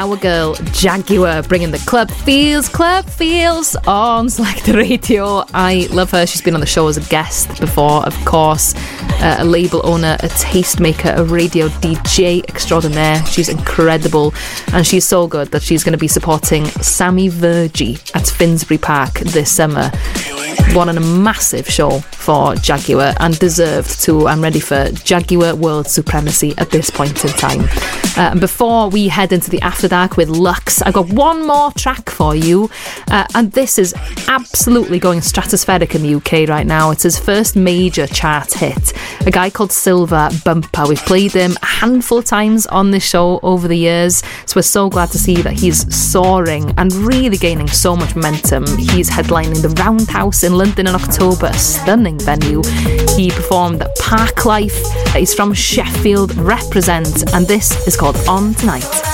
our girl Jaguar, bringing the club feels on Select Radio. I love her. She's been on the show as a guest before, of course. A label owner, a tastemaker, a radio DJ extraordinaire. She's incredible, and she's so good that she's going to be supporting Sammy Virgie at Finsbury Park this summer. What a massive show for Jaguar, and deserved too. I'm ready for Jaguar world supremacy at this point in time. And before we head into the After Dark with Lux, I've got one more track for you, and this is absolutely going stratospheric in the UK right now. It's his first major chart hit, a guy called Silver Bumper. We've played him a handful of times on this show over the years, so we're so glad to see that he's soaring and really gaining so much momentum. He's headlining the Roundhouse in London in October, a stunning venue. He performed at Park Life. He's from Sheffield, represent, and this is called On Tonight.